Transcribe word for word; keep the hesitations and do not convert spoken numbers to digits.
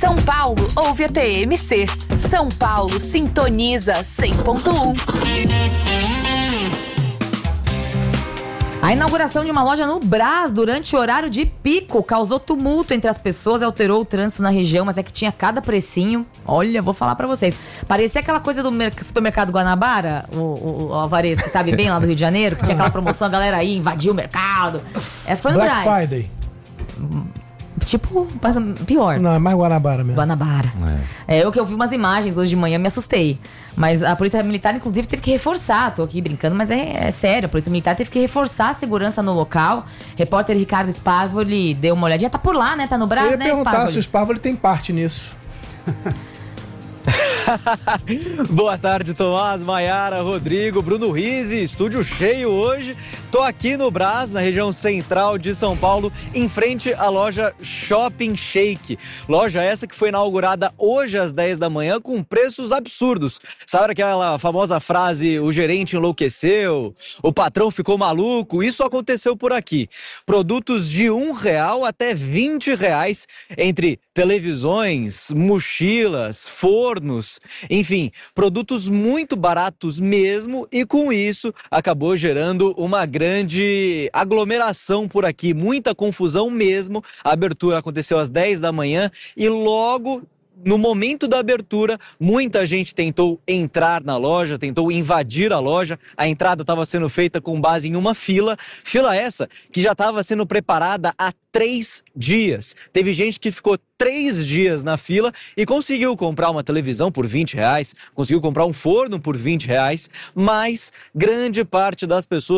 São Paulo ouve a T M C. São Paulo sintoniza cem ponto um. A inauguração de uma loja no Brás durante o horário de pico causou tumulto entre as pessoas e alterou o trânsito na região, mas é que tinha cada precinho. Olha, vou falar pra vocês. Parecia aquela coisa do supermercado Guanabara, o, o, o Alvarez, que sabe bem, lá do Rio de Janeiro, que tinha aquela promoção, a galera aí invadiu o mercado. Essa foi no Black Brás. Friday. Tipo, mas pior. Não, é mais Guanabara mesmo. Guanabara. É. é, eu que eu vi umas imagens hoje de manhã, me assustei. Mas a Polícia Militar, inclusive, teve que reforçar. Tô aqui brincando, mas é, é sério. A Polícia Militar teve que reforçar a segurança no local. Repórter Ricardo Sparvoli deu uma olhadinha. Tá por lá, né? Tá no Brás, eu ia né, perguntar Sparvoli? se o Sparvoli tem parte nisso. Boa tarde, Tomás, Maiara, Rodrigo, Bruno Rizzi, estúdio cheio hoje. Tô aqui no Brás, na região central de São Paulo, em frente à loja Shopping Shake. Loja essa que foi inaugurada hoje às dez da manhã com preços absurdos. Sabe aquela famosa frase, o gerente enlouqueceu, o patrão ficou maluco? Isso aconteceu por aqui. Produtos de um real até vinte reais, entre televisões, mochilas, fornos, enfim, produtos muito baratos mesmo, e com isso acabou gerando uma grande aglomeração por aqui, muita confusão mesmo. A abertura aconteceu às dez da manhã e logo no momento da abertura, muita gente tentou entrar na loja, tentou invadir a loja. A entrada estava sendo feita com base em uma fila, fila essa que já estava sendo preparada há três dias. Teve gente que ficou três dias na fila e conseguiu comprar uma televisão por vinte reais, conseguiu comprar um forno por vinte reais, mas grande parte das pessoas